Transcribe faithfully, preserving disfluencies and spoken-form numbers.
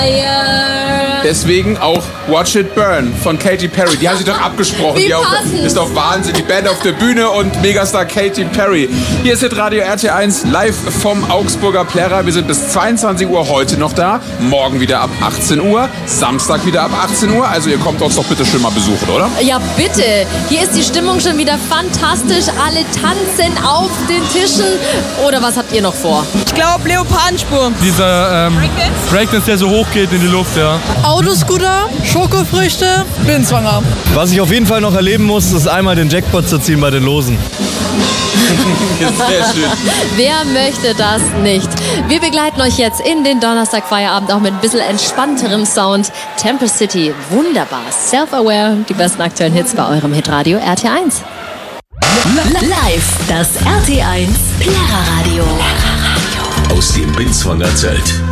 Deswegen auch Watch It Burn von Katy Perry. Die haben sich doch abgesprochen. Wie die auch, passend. ist doch Wahnsinn. Die Band auf der Bühne und Megastar Katy Perry. Hier ist Radio R T eins live vom Augsburger Plärrer. Wir sind bis zweiundzwanzig Uhr heute noch da. Morgen wieder ab achtzehn Uhr. Samstag wieder ab achtzehn Uhr. Also ihr kommt uns doch bitte schön mal besuchen, oder? Ja, bitte. Hier ist die Stimmung schon wieder fantastisch. Alle tanzen auf den Tischen. Oder was habt ihr noch vor? Ich glaube Leopardenspur. Dieser ähm, Breakdance, der so hoch geht in die Luft, ja. Autoscooter, Schokofrüchte, bin schwanger. Was ich auf jeden Fall noch erleben muss, ist einmal den Jackpot zu ziehen bei den Losen. Sehr schön. Wer möchte das nicht? Wir begleiten euch jetzt in den Donnerstag-Feierabend auch mit ein bisschen entspannterem Sound. Temple City, wunderbar. Self-Aware, die besten aktuellen Hits bei eurem Hitradio R T eins. Live, das R T eins Plärrer Radio. Aus dem Binz von der Zelt.